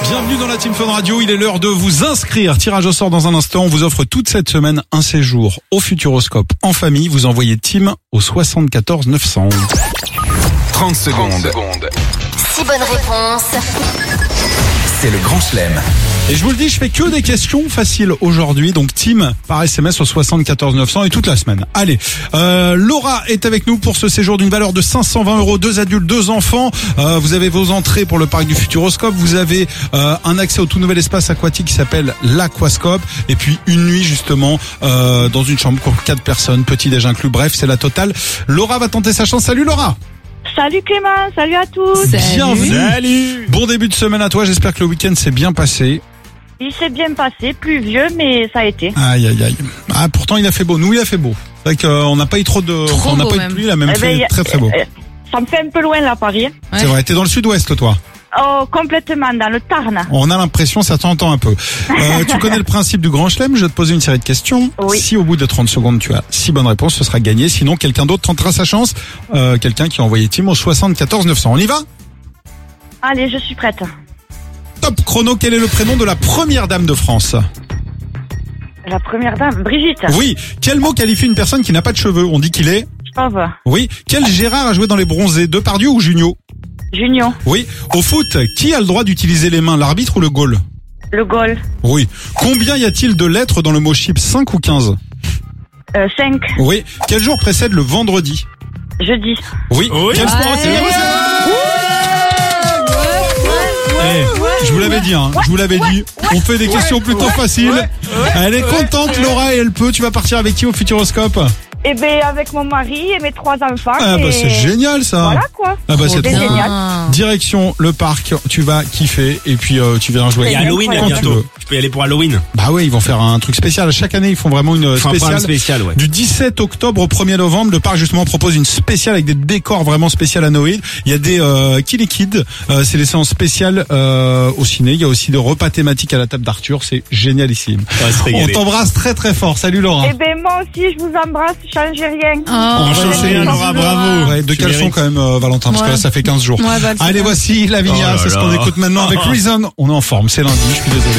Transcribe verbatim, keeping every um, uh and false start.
Bienvenue dans la Team Fun Radio, il est l'heure de vous inscrire. Tirage au sort dans un instant, on vous offre toute cette semaine un séjour au Futuroscope en famille. Vous envoyez Team au soixante-quatorze neuf cents. trente secondes. six bonnes réponses. C'est le Grand Chelem. Et je vous le dis, je fais que des questions faciles aujourd'hui. Donc Team par S M S au soixante-quatorze neuf cents et toute la semaine. Allez, euh, Laura est avec nous pour ce séjour d'une valeur de cinq cent vingt euros. Deux adultes, deux enfants. Euh, vous avez vos entrées pour le parc du Futuroscope. Vous avez euh, un accès au tout nouvel espace aquatique qui s'appelle l'Aquascope. Et puis une nuit justement euh, dans une chambre pour quatre personnes, petit déj inclus. Bref, c'est la totale. Laura va tenter sa chance. Salut Laura. Salut Clément, salut à tous. Bienvenue. Salut. Bon début de semaine à toi. J'espère que le week-end s'est bien passé. Il s'est bien passé, pluvieux, mais ça a été. Aïe aïe aïe. Ah pourtant il a fait beau. Nous il a fait beau. C'est vrai qu'on n'a pas eu trop de, Trop on n'a beau pas eu de même. pluie. Il a même Eh fait ben, y a- très très beau. euh, Ça me fait un peu loin là, Paris. Ouais. C'est vrai. T'es dans le sud-ouest toi. Oh, complètement, dans le Tarn. On a l'impression, ça t'entend un peu. Euh, tu connais le principe du Grand Chelem. Je vais te poser une série de questions. Oui. Si au bout de trente secondes tu as six bonnes réponses, ce sera gagné. Sinon quelqu'un d'autre tentera sa chance. Euh, quelqu'un qui a envoyé Tim au soixante-quatorze neuf cents. On y va? Allez, je suis prête. Top chrono. Quel est le prénom de la première dame de France? La première dame, Brigitte. Oui. Quel mot qualifie une personne qui n'a pas de cheveux? On dit qu'il est. Chauve. Oui. Quel Gérard a joué dans Les Bronzés? Depardieu ou Junio? Junior. Oui. Au foot, qui a le droit d'utiliser les mains? L'arbitre ou le goal? Le Gaulle. Oui. Combien y a-t-il de lettres dans le mot chips? cinq ou quinze? Euh, cinq. Oui. Quel jour précède le vendredi? Jeudi. Oui. Oui. Quel sport Ouais. c'est Eh, je vous l'avais dit, hein, je vous l'avais dit. On fait des questions plutôt faciles. Elle est contente, Laura, et elle peut. Tu vas partir avec qui au Futuroscope? Eh ben, avec mon mari et mes trois enfants. Ah bah et c'est génial ça. Voilà quoi. Ah bah c'est C'est trop génial. bien. Direction le parc, tu vas kiffer et puis euh, tu viens jouer Il y a Halloween là, quand tu veux. bientôt. Tu peux y aller pour Halloween. Bah ouais, ils vont faire un truc spécial. Chaque année, ils font vraiment une Enfin, pas un spéciale. spécial, ouais. Du dix-sept octobre au premier novembre, le parc justement propose une spéciale avec des décors vraiment spéciaux à Noël. Il y a des euh, Kill Kids, euh, c'est des séances spéciales euh, au ciné. Il y a aussi des repas thématiques à la table d'Arthur, c'est génialissime. On va se On régaler. t'embrasse très très fort. Salut Laura. Eh ben, moi aussi, je vous embrasse, changez rien. Oh, On va change essayer, rien, Laura, bravo. Ouais, de Tu caleçon mérites. quand même, euh, Valentin, parce que Ouais. là ça fait quinze jours. Ouais, bah, le Allez, super. voici Lavinia, Oh là c'est ce qu'on là. écoute maintenant avec Reason. On est en forme, c'est lundi, je suis désolé.